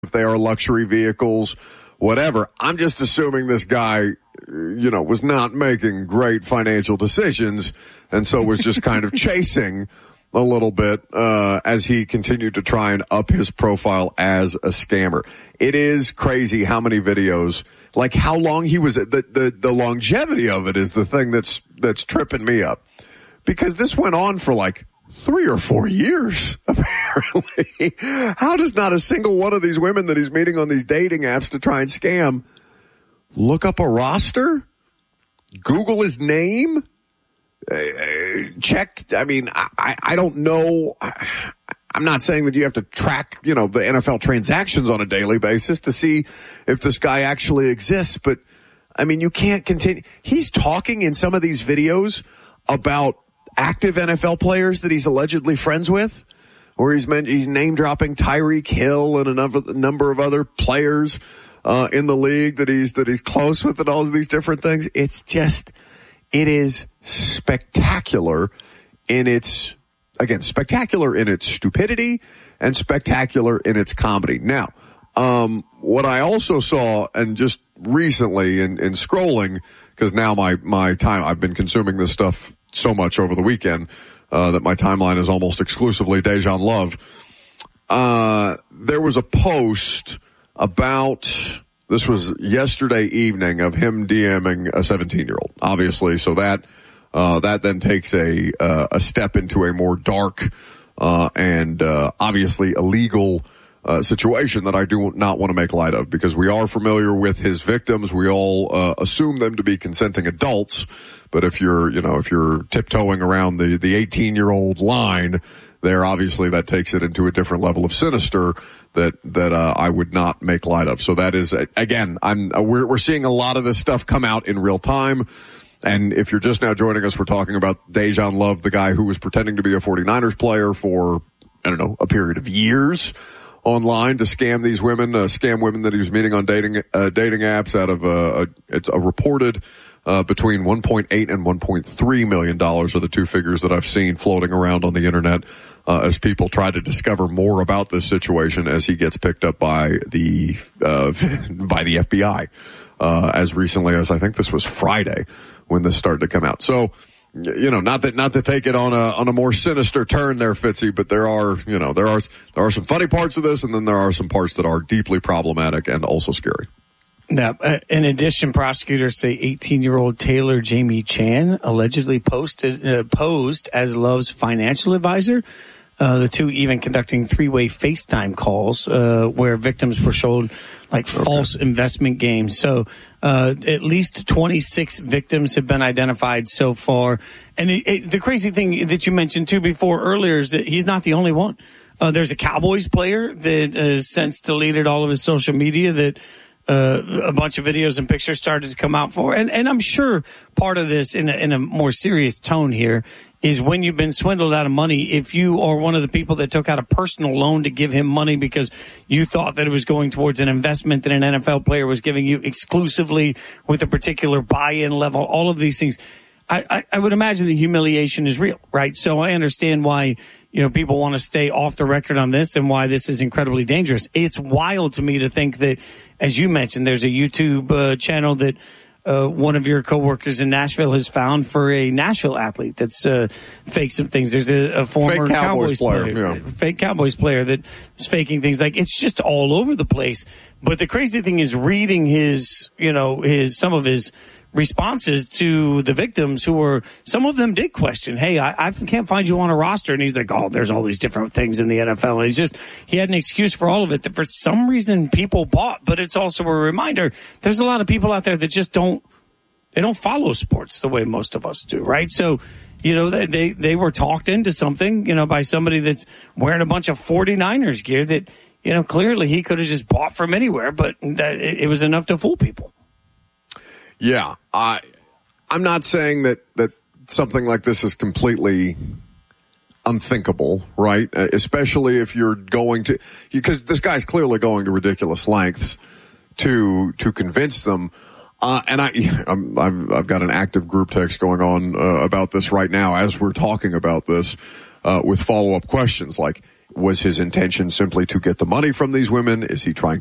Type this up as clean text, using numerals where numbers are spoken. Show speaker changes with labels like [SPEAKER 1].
[SPEAKER 1] if they are luxury vehicles, whatever. I'm just assuming this guy, was not making great financial decisions, and so was just kind of chasing a little bit as he continued to try and up his profile as a scammer. It is crazy how many videos, like how long he was, the longevity of it is the thing that's tripping me up. Because this went on for like 3 or 4 years, apparently. How does not a single one of these women that he's meeting on these dating apps to try and scam look up a roster? Google his name? Check. I mean, I don't know. I'm not saying that you have to track, the NFL transactions on a daily basis to see if this guy actually exists. But, I mean, you can't continue. He's talking in some of these videos about active NFL players that he's allegedly friends with, or he's name dropping Tyreek Hill and a number of other players in the league that he's close with, and all of these different things. It is spectacular in its stupidity and spectacular in its comedy. Now, what I also saw, and just recently in scrolling, because now my time, I've been consuming this stuff so much over the weekend that my timeline is almost exclusively Dejan Love. There was a post about, this was yesterday evening, of him DMing a 17-year-old, obviously. So that then takes a step into a more dark and obviously illegal situation that I do not want to make light of, because we are familiar with his victims. We all assume them to be consenting adults. But if you're tiptoeing around the 18-year-old line there, obviously that takes it into a different level of sinister that I would not make light of. So that is, again, we're seeing a lot of this stuff come out in real time. And if you're just now joining us, we're talking about Dejan Love, the guy who was pretending to be a 49ers player for, a period of years online to scam these women, scam women that he was meeting on dating apps out of it's a reported between $1.8 and $1.3 million are the two figures that I've seen floating around on the internet as people try to discover more about this situation as he gets picked up by the FBI as recently as I think this was Friday when this started to come out. So, not to take it on a more sinister turn there, Fitzy, but there are some funny parts of this, and then there are some parts that are deeply problematic and also scary.
[SPEAKER 2] Now, in addition, prosecutors say 18-year-old Taylor Jamie Chan allegedly posed as Love's financial advisor. The two even conducting 3-way FaceTime calls where victims were shown false investment games. So at least 26 victims have been identified so far. And the crazy thing that you mentioned too before earlier is that he's not the only one. There's a Cowboys player that has since deleted all of his social media that a bunch of videos and pictures started to come out for. And I'm sure part of this in a more serious tone here is when you've been swindled out of money, if you are one of the people that took out a personal loan to give him money because you thought that it was going towards an investment that an NFL player was giving you exclusively with a particular buy-in level, all of these things, I would imagine the humiliation is real, right? So I understand why, people want to stay off the record on this and why this is incredibly dangerous. It's wild to me to think that, as you mentioned, there's a YouTube channel that one of your coworkers in Nashville has found for a Nashville athlete that's faked some things. There's a former Cowboys player, fake Cowboys player that is faking things. It's just all over the place. But the crazy thing is reading some of his responses to the victims who were, some of them did question, hey, I can't find you on a roster. And he's like, oh, there's all these different things in the NFL. And he had an excuse for all of it that for some reason people bought. But it's also a reminder, there's a lot of people out there that just don't follow sports the way most of us do, right? So, they were talked into something, by somebody that's wearing a bunch of 49ers gear that, clearly he could have just bought from anywhere, but it was enough to fool people.
[SPEAKER 1] Yeah, I'm not saying that something like this is completely unthinkable, right? Especially if you're going to, because this guy's clearly going to ridiculous lengths to convince them. And I've got an active group text going on about this right now as we're talking about this with follow-up questions like, Was his intention simply to get the money from these women? Is he trying